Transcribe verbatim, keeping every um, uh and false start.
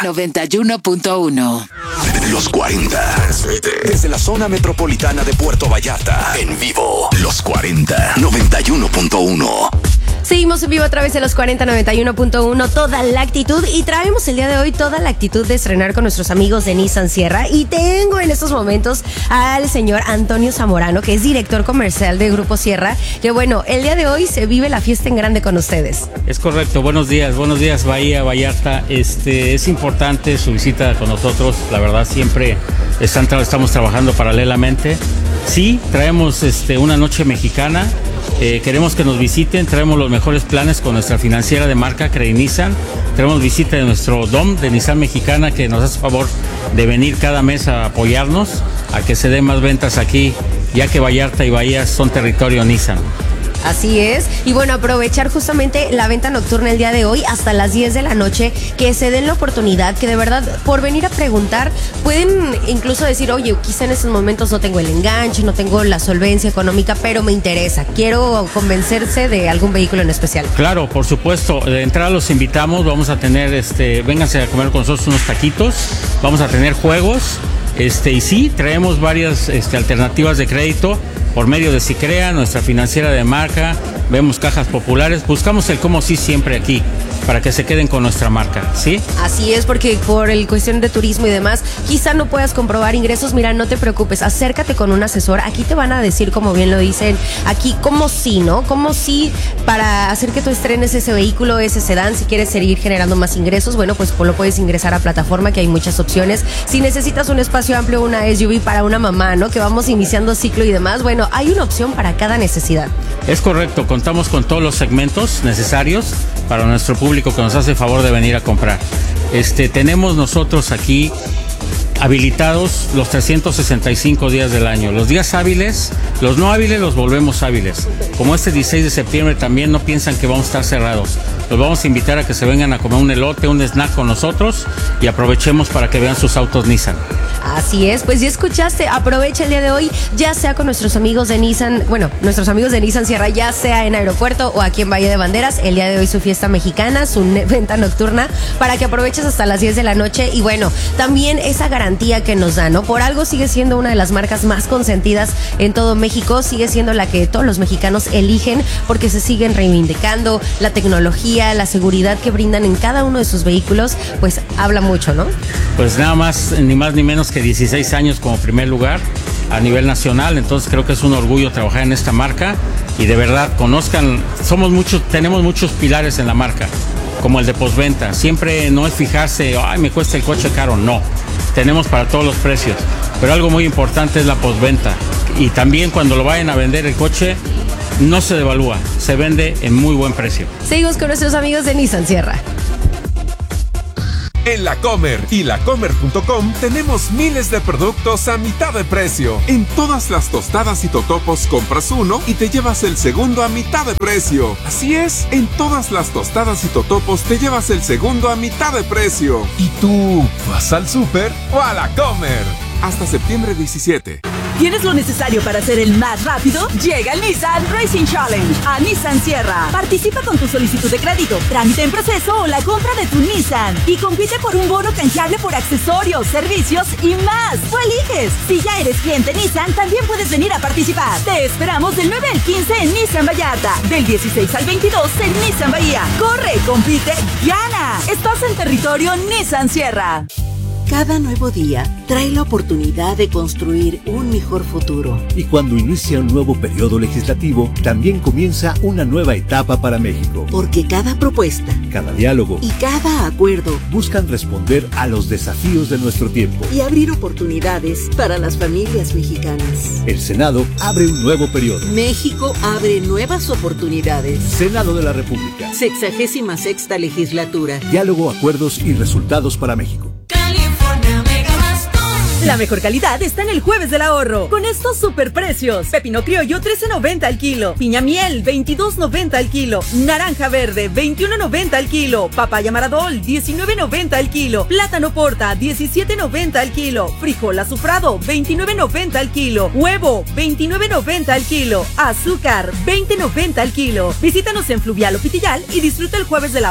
noventa y uno punto uno. Los cuarenta. Desde la zona metropolitana de Puerto Vallarta. En vivo. Los cuarenta. noventa y uno punto uno. Seguimos en vivo a través de los cuarenta noventa y uno punto uno, toda la actitud, y traemos el día de hoy toda la actitud de estrenar con nuestros amigos de Nissan Sierra. Y tengo en estos momentos al señor Antonio Zamorano, que es director comercial de Grupo Sierra, que bueno, el día de hoy se vive la fiesta en grande con ustedes. Es correcto, buenos días, buenos días Bahía, Vallarta. Este, es importante su visita con nosotros, la verdad siempre están, estamos trabajando paralelamente. Sí, traemos este, una noche mexicana. Eh, queremos que nos visiten, traemos los mejores planes con nuestra financiera de marca, Credit Nissan. Tenemos visita de nuestro D O M de Nissan Mexicana, que nos hace favor de venir cada mes a apoyarnos, a que se den más ventas aquí, ya que Vallarta y Bahía son territorio Nissan. Así es, y bueno, aprovechar justamente la venta nocturna el día de hoy hasta las diez de la noche, que se den la oportunidad, que de verdad por venir a preguntar pueden incluso decir, oye, quizá en estos momentos no tengo el enganche, no tengo la solvencia económica, pero me interesa, quiero convencerse de algún vehículo en especial. Claro, por supuesto, de entrada los invitamos, vamos a tener, este, vénganse a comer con nosotros unos taquitos, vamos a tener juegos, este, y sí, traemos varias este, alternativas de crédito por medio de Sicrea, nuestra financiera de marca, vemos cajas populares, buscamos el cómo sí siempre aquí, para que se queden con nuestra marca, ¿sí? Así es, porque por el cuestión de turismo y demás, quizá no puedas comprobar ingresos, mira, no te preocupes, acércate con un asesor, aquí te van a decir, como bien lo dicen, aquí cómo sí, ¿no? Cómo sí para hacer que tú estrenes ese vehículo, ese sedán, si quieres seguir generando más ingresos, bueno, pues lo puedes ingresar a plataforma, que hay muchas opciones. Si necesitas un espacio amplio, una S U V para una mamá, ¿no? Que vamos iniciando ciclo y demás, bueno, hay una opción para cada necesidad. Es correcto, contamos con todos los segmentos necesarios para nuestro público que nos hace favor de venir a comprar. Este, tenemos nosotros aquí habilitados los trescientos sesenta y cinco días del año. Los días hábiles, los no hábiles los volvemos hábiles. Como este dieciséis de septiembre también no piensan que vamos a estar cerrados. Los vamos a invitar a que se vengan a comer un elote, un snack con nosotros y aprovechemos para que vean sus autos Nissan. Así es, pues ya escuchaste, aprovecha el día de hoy, ya sea con nuestros amigos de Nissan, bueno, nuestros amigos de Nissan Sierra, ya sea en aeropuerto o aquí en Valle de Banderas, el día de hoy su fiesta mexicana, su venta nocturna, para que aproveches hasta las diez de la noche. Y bueno, también esa garantía que nos da, ¿no? Por algo sigue siendo una de las marcas más consentidas en todo México, sigue siendo la que todos los mexicanos eligen porque se siguen reivindicando, la tecnología, la seguridad que brindan en cada uno de sus vehículos, pues habla mucho, ¿no? Pues nada más, ni más ni menos que dieciséis años como primer lugar a nivel nacional, entonces creo que es un orgullo trabajar en esta marca y de verdad conozcan, somos muchos, tenemos muchos pilares en la marca, como el de postventa, siempre no es fijarse, ay, me cuesta el coche caro, no, tenemos para todos los precios, pero algo muy importante es la postventa y también cuando lo vayan a vender el coche, no se devalúa, se vende en muy buen precio. Seguimos con nuestros amigos de Nissan Sierra. En La Comer y la comer punto com tenemos miles de productos a mitad de precio. En todas las tostadas y totopos compras uno y te llevas el segundo a mitad de precio. Así es, en todas las tostadas y totopos te llevas el segundo a mitad de precio. ¿Y tú vas al súper o a La Comer? Hasta septiembre diecisiete. ¿Tienes lo necesario para ser el más rápido? Llega el Nissan Racing Challenge a Nissan Sierra. Participa con tu solicitud de crédito, trámite en proceso o la compra de tu Nissan y compite por un bono canjeable por accesorios, servicios y más. Tú eliges. Si ya eres cliente Nissan, también puedes venir a participar. Te esperamos del nueve al quince en Nissan Vallarta, del dieciséis al veintidós en Nissan Bahía. Corre, compite, gana. Estás en territorio Nissan Sierra. Cada nuevo día trae la oportunidad de construir un mejor futuro. Y cuando inicia un nuevo periodo legislativo, también comienza una nueva etapa para México. Porque cada propuesta, cada diálogo y cada acuerdo buscan responder a los desafíos de nuestro tiempo y abrir oportunidades para las familias mexicanas. El Senado abre un nuevo periodo. México abre nuevas oportunidades. Senado de la República. Sexagésima sexta legislatura. Diálogo, acuerdos y resultados para México. La mejor calidad está en el Jueves del Ahorro, con estos superprecios. Pepino criollo trece noventa al kilo, piña miel veintidós noventa al kilo, naranja verde veintiuno noventa al kilo, papaya maradol diecinueve noventa al kilo, plátano porta diecisiete noventa al kilo, frijol azufrado veintinueve noventa al kilo, huevo veintinueve noventa al kilo, azúcar veinte noventa al kilo. Visítanos en Fluvial o Pitillal y disfruta el Jueves del Ahorro